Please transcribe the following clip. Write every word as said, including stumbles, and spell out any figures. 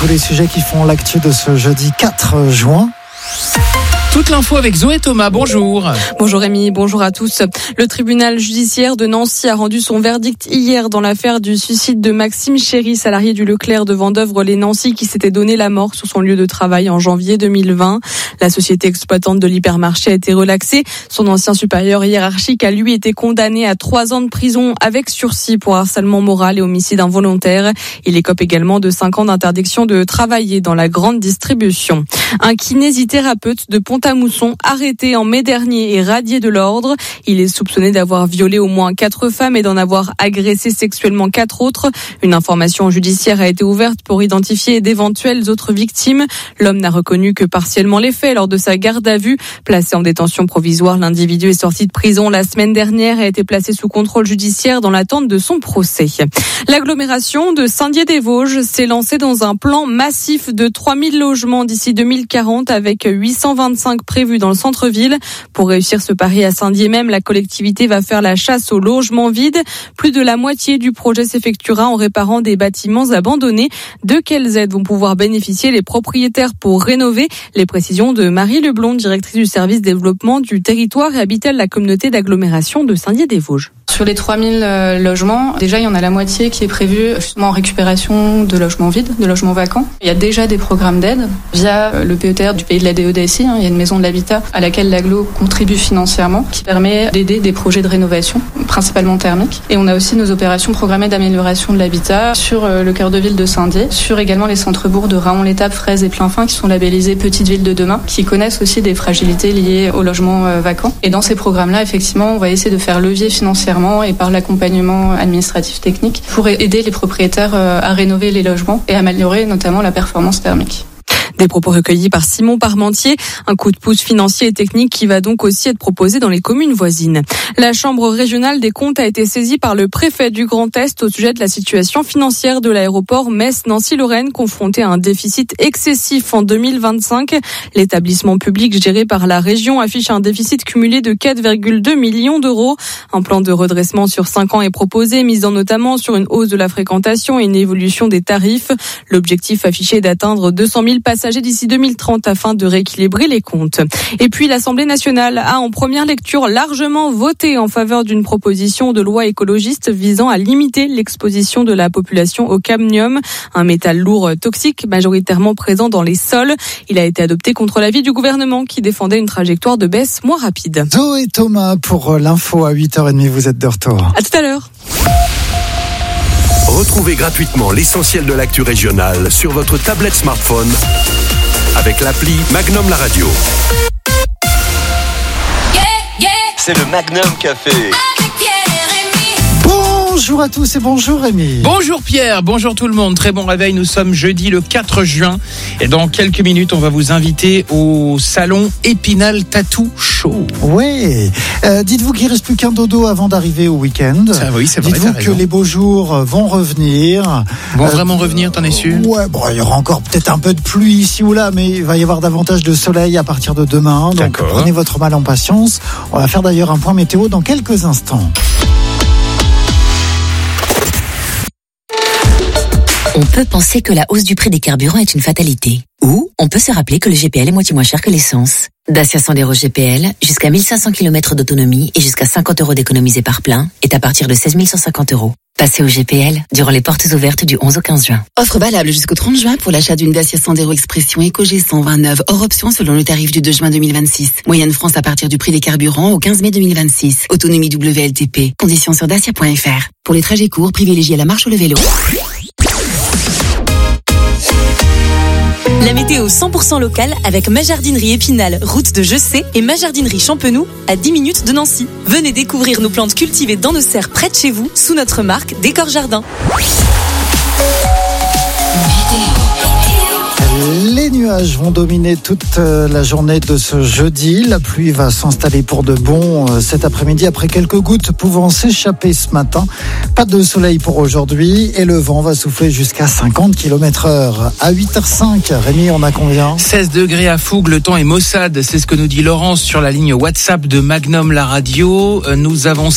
tous les sujets qui font l'actu de ce jeudi quatre juin. Toute l'info avec Zoé Thomas, bonjour. Bonjour Rémi, bonjour à tous. Le tribunal judiciaire de Nancy a rendu son verdict hier dans l'affaire du suicide de Maxime Chéry, salarié du Leclerc de Vendeuvre-les-Nancy, qui s'était donné la mort sur son lieu de travail en janvier deux mille vingt. La société exploitante de l'hypermarché a été relaxée. Son ancien supérieur hiérarchique a lui été condamné à trois ans de prison avec sursis pour harcèlement moral et homicide involontaire. Il écope également de cinq ans d'interdiction de travailler dans la grande distribution. Un kinésithérapeute de Pont-à-Mousson, arrêté en mai dernier et radié de l'ordre. Il est soupçonné d'avoir violé au moins quatre femmes et d'en avoir agressé sexuellement quatre autres. Une information judiciaire a été ouverte pour identifier d'éventuelles autres victimes. L'homme n'a reconnu que partiellement les faits lors de sa garde à vue. Placé en détention provisoire, l'individu est sorti de prison la semaine dernière et a été placé sous contrôle judiciaire dans l'attente de son procès. L'agglomération de Saint-Dié-des-Vosges s'est lancée dans un plan massif de trois mille logements d'ici deux mille quarante avec huit cent vingt-cinq prévus dans le centre-ville. Pour réussir ce pari à Saint-Dié même, la collectivité va faire la chasse aux logements vides. Plus de la moitié du projet s'effectuera en réparant des bâtiments abandonnés. De quelles aides vont pouvoir bénéficier les propriétaires pour rénover? Les précisions de Marie Leblond, directrice du service développement du territoire et habitelle la communauté d'agglomération de Saint-Dié-des-Vosges. Sur les trois mille euh, logements, déjà il y en a la moitié qui est prévue justement en récupération de logements vides, de logements vacants. Il y a déjà des programmes d'aide via le P E T R du pays de la D E D S I. Hein, il y a une maison de l'habitat à laquelle l'agglo contribue financièrement qui permet d'aider des projets de rénovation, principalement thermiques. Et on a aussi nos opérations programmées d'amélioration de l'habitat sur euh, le cœur de ville de Saint-Dié, sur également les centres-bourgs de Raon-l'Étape, Fraise et Plainfin qui sont labellisés Petites Villes de demain, qui connaissent aussi des fragilités liées aux logements euh, vacants. Et dans ces programmes-là, effectivement, on va essayer de faire levier financièrement et par l'accompagnement administratif technique pour aider les propriétaires à rénover les logements et améliorer notamment la performance thermique. Des propos recueillis par Simon Parmentier. Un coup de pouce financier et technique qui va donc aussi être proposé dans les communes voisines. La Chambre régionale des comptes a été saisie par le préfet du Grand Est au sujet de la situation financière de l'aéroport Metz-Nancy-Lorraine, confronté à un déficit excessif en deux mille vingt-cinq. L'établissement public géré par la région affiche un déficit cumulé de quatre virgule deux millions d'euros. Un plan de redressement sur cinq ans est proposé, misant notamment sur une hausse de la fréquentation et une évolution des tarifs. L'objectif affiché est d'atteindre deux cent mille passagers d'ici deux mille trente afin de rééquilibrer les comptes. Et puis l'Assemblée nationale a en première lecture largement voté en faveur d'une proposition de loi écologiste visant à limiter l'exposition de la population au cadmium, un métal lourd toxique majoritairement présent dans les sols. Il a été adopté contre l'avis du gouvernement qui défendait une trajectoire de baisse moins rapide. Zoé Thomas pour l'info à huit heures trente, vous êtes de retour. À tout à l'heure. Retrouvez gratuitement l'essentiel de l'actu régionale sur votre tablette smartphone avec l'appli Magnum La Radio. Yeah, yeah. C'est le Magnum Café. Bonjour à tous et bonjour Rémi. Bonjour Pierre, bonjour tout le monde. Très bon réveil, nous sommes jeudi le quatre juin. Et dans quelques minutes, on va vous inviter au salon Épinal Tattoo Show. Oui, euh, dites-vous qu'il ne reste plus qu'un dodo avant d'arriver au week-end. Ça, oui, c'est vrai. Dites-vous que les beaux jours vont revenir. Vont euh, vraiment revenir, t'en es sûr? Ouais, bon, il y aura encore peut-être un peu de pluie ici ou là, mais il va y avoir davantage de soleil à partir de demain. Donc D'accord. Prenez votre mal en patience. On va faire d'ailleurs un point météo dans quelques instants. On peut penser que la hausse du prix des carburants est une fatalité. Ou on peut se rappeler que le G P L est moitié moins cher que l'essence. Dacia Sandero G P L, jusqu'à mille cinq cents kilomètres d'autonomie et jusqu'à cinquante euros d'économisés par plein, est à partir de seize mille cent cinquante euros. Passez au G P L durant les portes ouvertes du onze au quinze juin. Offre valable jusqu'au trente juin pour l'achat d'une Dacia Sandero Expression Eco G cent vingt-neuf hors option selon le tarif du deux juin deux mille vingt-six. Moyenne France à partir du prix des carburants au quinze mai deux mille vingt-six. Autonomie W L T P. Conditions sur dacia point f r. Pour les trajets courts, privilégiez la marche ou le vélo. La météo cent pour cent locale avec ma jardinerie Épinal, route de Jessé, et ma jardinerie Champenoux à dix minutes de Nancy. Venez découvrir nos plantes cultivées dans nos serres près de chez vous sous notre marque Décor Jardin. Les nuages vont dominer toute la journée de ce jeudi. La pluie va s'installer pour de bon cet après-midi après quelques gouttes pouvant s'échapper ce matin. Pas de soleil pour aujourd'hui et le vent va souffler jusqu'à cinquante kilomètres heure. À huit heures cinq, Rémi, on a combien ? seize degrés à Fougue, le temps est maussade. C'est ce que nous dit Laurence sur la ligne WhatsApp de Magnum La Radio. Nous avons